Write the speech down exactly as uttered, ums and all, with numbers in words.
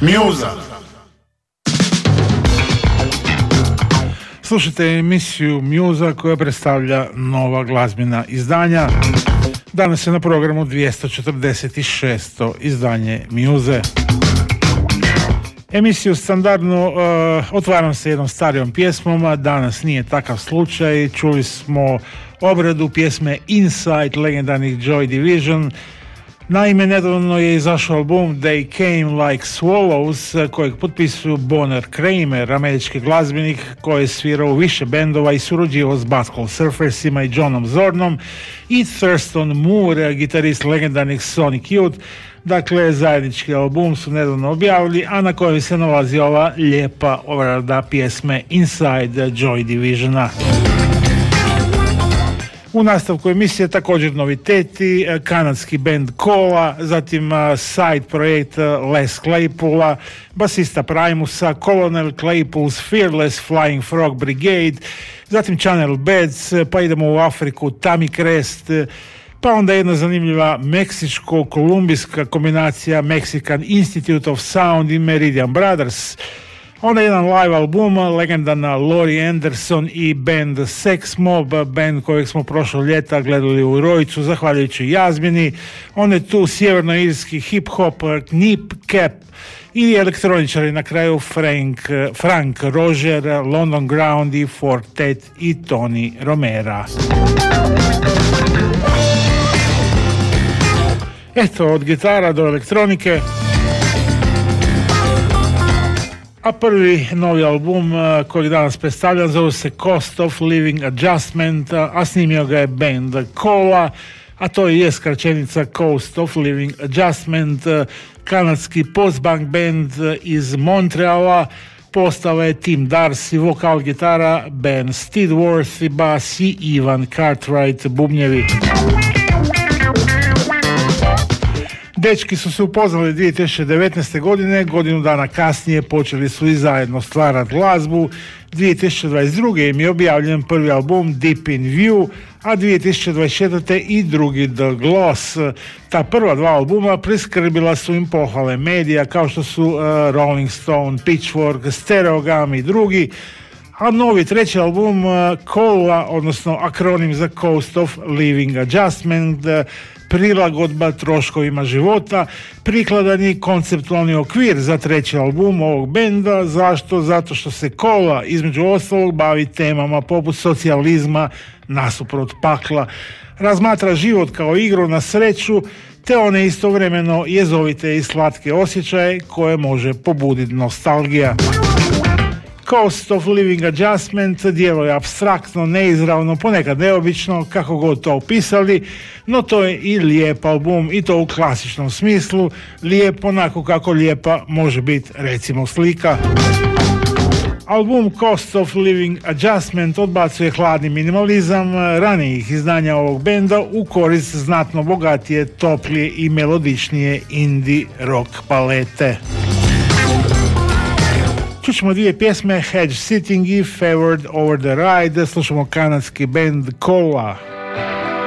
Muza. Slušajte emisiju Muza koja predstavlja nova glazbena izdanja. Danas je na programu dvjesto četrdeset šesto izdanje Muze. Emisiju standardno uh, otvaram se jednom starijom pjesmom, a danas nije takav slučaj. Čuli smo obradu pjesme Inside legendarnih Joy Division. Naime, nedavno je izašao album They Came Like Swallows, kojeg potpisuju Bonner Kramer, američki glazbenik koji je svirao u više bendova i surađivao s Butthole Surfersima i Johnom Zornom, i Thurston Moore, gitarist legendarnih Sonic Youth. Dakle, zajednički album su nedavno objavili, a na kojem se nalazi ova lijepa obrada pjesme Inside Joy Divisiona. U nastavku emisije također noviteti, kanadski band Kola, zatim side projekt Les Claypoola, basista Primusa, Colonel Claypool's Fearless Flying Frog Brigade, zatim Channel Beds, pa idemo u Afriku, Tammy Crest, pa onda jedna zanimljiva meksičko-kolumbijska kombinacija Mexican Institute of Sound i Meridian Brothers. Onda jedan live album, legendarna Laurie Anderson i band Sex Mob, band kojeg smo prošlo ljeta gledali u Rojcu, zahvaljujući Jazmini. Onda je tu sjevernoirski hip-hop Knip Cap i elektroničari na kraju Frank, Frank Roger, London Ground i Fortet i Tony Romera. Eto, od gitara do elektronike. A prvi novi album kojeg danas predstavljam zove se Cost of Living Adjustment, a snimio ga je band Kola, a to je skraćenica Cost of Living Adjustment, kanadski post-punk band iz Montreala. Postava je Tim Darcy, vokal, gitara, Ben Steedworth, bas i Ivan Cartwright, bubnjevi. Dečki su se upoznali dvije tisuće devetnaeste. godine, godinu dana kasnije počeli su i zajedno stvarati glazbu. dvije tisuće dvadeset druge. im je objavljen prvi album Deep in View, a dvije tisuće dvadeset četvrte. i drugi The Gloss. Ta prva dva albuma priskrbila su im pohvale medija kao što su uh, Rolling Stone, Pitchfork, Stereogam i drugi. A novi treći album uh, Kola, odnosno akronim za Cost of Living Adjustment, uh, prilagodba troškovima života, prikladan je konceptualni okvir za treći album ovog benda. Zašto? Zato što se Kola između ostalog bavi temama poput socijalizma nasuprot pakla, razmatra život kao igru na sreću, te one istovremeno jezovite i slatke osjećaje koje može pobuditi nostalgija. Cost of Living Adjustment djeluje apstraktno, neizravno, ponekad neobično, kako god to opisali, no to je i lijep album, i to u klasičnom smislu, lijep onako kako lijepa može biti recimo slika. Album Cost of Living Adjustment odbacuje hladni minimalizam ranijih izdanja ovog benda u korist znatno bogatije, toplije i melodičnije indie rock palete. Čućemo dvije pjesme, Hedge Sitting i Favored Over the Ride. Slušamo kanadski band Kola.